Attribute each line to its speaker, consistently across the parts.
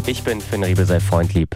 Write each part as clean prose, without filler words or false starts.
Speaker 1: Ich bin Finn Riebesell-Freundlieb.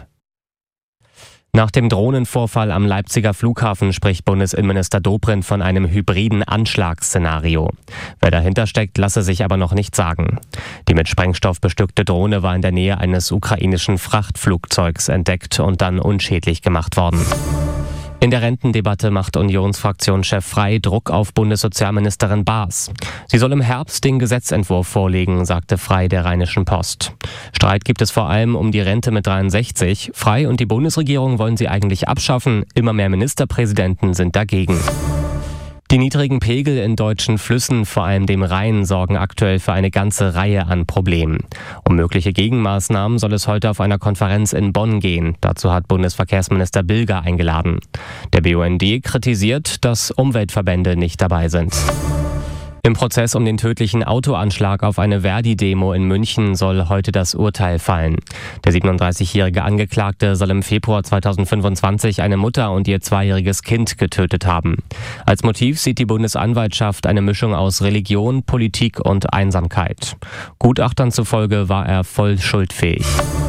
Speaker 1: Nach dem Drohnenvorfall am Leipziger Flughafen spricht Bundesinnenminister Dobrindt von einem hybriden Anschlagsszenario. Wer dahinter steckt, lasse sich aber noch nicht sagen. Die mit Sprengstoff bestückte Drohne war in der Nähe eines ukrainischen Frachtflugzeugs entdeckt und dann unschädlich gemacht worden. In der Rentendebatte macht Unionsfraktionschef Frey Druck auf Bundessozialministerin Baas. Sie soll im Herbst den Gesetzentwurf vorlegen, sagte Frey der Rheinischen Post. Streit gibt es vor allem um die Rente mit 63. Frey und die Bundesregierung wollen sie eigentlich abschaffen. Immer mehr Ministerpräsidenten sind dagegen. Die niedrigen Pegel in deutschen Flüssen, vor allem dem Rhein, sorgen aktuell für eine ganze Reihe an Problemen. Um mögliche Gegenmaßnahmen soll es heute auf einer Konferenz in Bonn gehen. Dazu hat Bundesverkehrsminister Bilger eingeladen. Der BUND kritisiert, dass Umweltverbände nicht dabei sind. Im Prozess um den tödlichen Autoanschlag auf eine Verdi-Demo in München soll heute das Urteil fallen. Der 37-jährige Angeklagte soll im Februar 2025 eine Mutter und ihr 2-jähriges Kind getötet haben. Als Motiv sieht die Bundesanwaltschaft eine Mischung aus Religion, Politik und Einsamkeit. Gutachtern zufolge war er voll schuldfähig.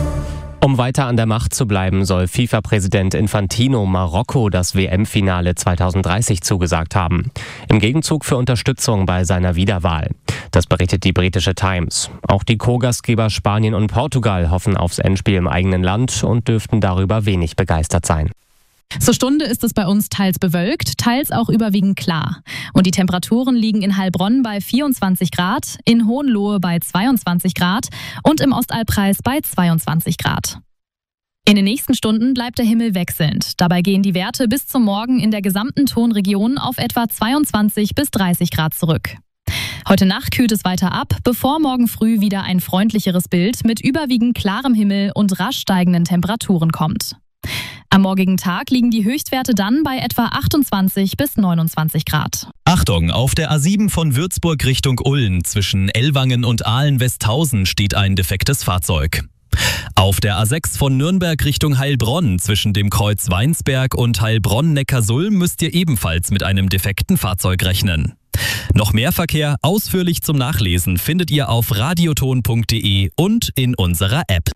Speaker 1: Um weiter an der Macht zu bleiben, soll FIFA-Präsident Infantino Marokko das WM-Finale 2030 zugesagt haben. Im Gegenzug für Unterstützung bei seiner Wiederwahl. Das berichtet die britische Times. Auch die Co-Gastgeber Spanien und Portugal hoffen aufs Endspiel im eigenen Land und dürften darüber wenig begeistert sein.
Speaker 2: Zur Stunde ist es bei uns teils bewölkt, teils auch überwiegend klar. Und die Temperaturen liegen in Heilbronn bei 24 Grad, in Hohenlohe bei 22 Grad und im Ostalbkreis bei 22 Grad. In den nächsten Stunden bleibt der Himmel wechselnd. Dabei gehen die Werte bis zum Morgen in der gesamten Tonregion auf etwa 22 bis 30 Grad zurück. Heute Nacht kühlt es weiter ab, bevor morgen früh wieder ein freundlicheres Bild mit überwiegend klarem Himmel und rasch steigenden Temperaturen kommt. Am morgigen Tag liegen die Höchstwerte dann bei etwa 28 bis 29 Grad.
Speaker 3: Achtung, auf der A7 von Würzburg Richtung Ulm zwischen Ellwangen und Aalen-Westhausen steht ein defektes Fahrzeug. Auf der A6 von Nürnberg Richtung Heilbronn zwischen dem Kreuz Weinsberg und Heilbronn-Neckarsulm müsst ihr ebenfalls mit einem defekten Fahrzeug rechnen. Noch mehr Verkehr ausführlich zum Nachlesen findet ihr auf radioton.de und in unserer App.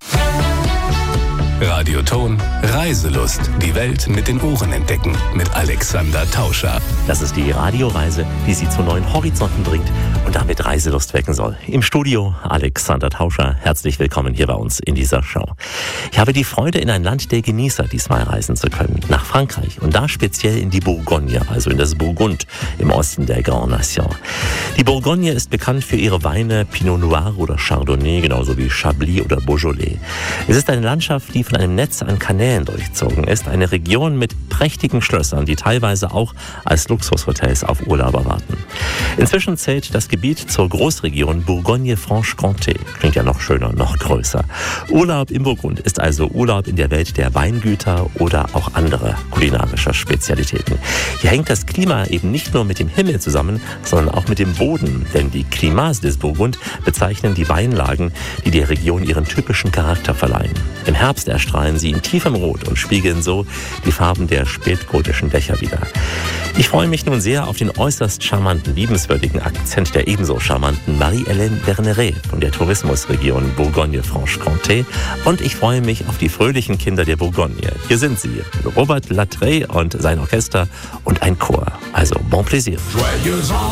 Speaker 4: Radioton Reiselust. Die Welt mit den Ohren entdecken. Mit Alexander Tauscher.
Speaker 5: Das ist die Radioreise, die Sie zu neuen Horizonten bringt und damit Reiselust wecken soll. Im Studio Alexander Tauscher. Herzlich willkommen hier bei uns in dieser Show. Ich habe die Freude, in ein Land der Genießer diesmal reisen zu können. Nach Frankreich und da speziell in die Bourgogne, also in das Burgund im Osten der Grande Nation. Die Bourgogne ist bekannt für ihre Weine Pinot Noir oder Chardonnay, genauso wie Chablis oder Beaujolais. Es ist eine Landschaft, die von einem Netz an Kanälen durchzogen ist. Eine Region mit prächtigen Schlössern, die teilweise auch als Luxushotels auf Urlauber warten. Inzwischen zählt das Gebiet zur Großregion Bourgogne-Franche-Comté. Klingt ja noch schöner, noch größer. Urlaub im Burgund ist also Urlaub in der Welt der Weingüter oder auch anderer kulinarischer Spezialitäten. Hier hängt das Klima eben nicht nur mit dem Himmel zusammen, sondern auch mit dem Boden. Denn die Climats des Burgund bezeichnen die Weinlagen, die der Region ihren typischen Charakter verleihen. Im Herbst erstrahlen sie in tiefem Rot und spiegeln so die Farben der spätgotischen Dächer wider. Ich freue mich nun sehr auf den äußerst charmanten, liebenswürdigen Akzent der ebenso charmanten Marie-Hélène Verneret von der Tourismusregion Bourgogne-Franche-Comté und ich freue mich auf die fröhlichen Kinder der Bourgogne. Hier sind sie, Robert Latray und sein Orchester und ein Chor. Also bon plaisir.